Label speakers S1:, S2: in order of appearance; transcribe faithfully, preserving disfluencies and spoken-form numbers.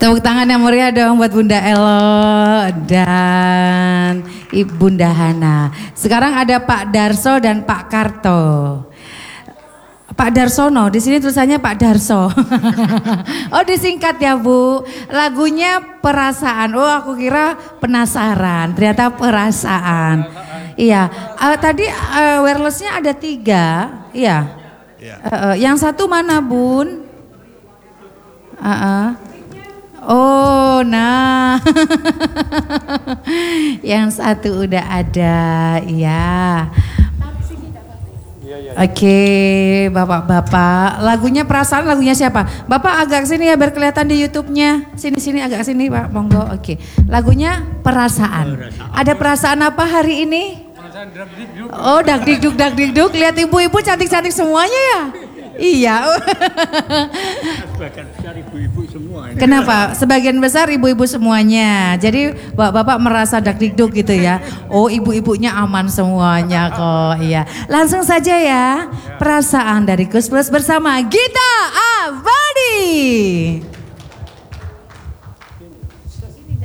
S1: Tepuk tangan yang meriah dong buat Bunda Elo dan Ibu Bunda Hana. Sekarang ada Pak Darso dan Pak Karto. Pak Darsono, di sini tulisannya Pak Darso. Oh, disingkat ya Bu. Lagunya Perasaan. Oh, aku kira penasaran. Ternyata Perasaan. Iya. Uh, tadi uh, wirelessnya ada tiga. Iya. Uh, uh, yang satu mana Bun? Uh -uh. Oh, nah. Yang satu udah ada. Iya. Oke, bapak-bapak, lagunya Perasaan, lagunya siapa? Bapak agak sini ya biar kelihatan di YouTube-nya. Sini-sini agak sini Pak, monggo. Oke, lagunya Perasaan. Ada perasaan apa hari ini? Oh, dagdikduk, dagdikduk. Lihat ibu-ibu cantik-cantik semuanya ya. Iya.
S2: Sebagian besar ibu-ibu semua.
S1: Kenapa? Sebagian besar ibu-ibu semuanya. Jadi bapak-bapak merasa dak-dikduk gitu ya. Oh, ibu-ibunya aman semuanya kok. Iya. Langsung saja ya. Perasaan dari Gus Plus bersama Gita Abadi.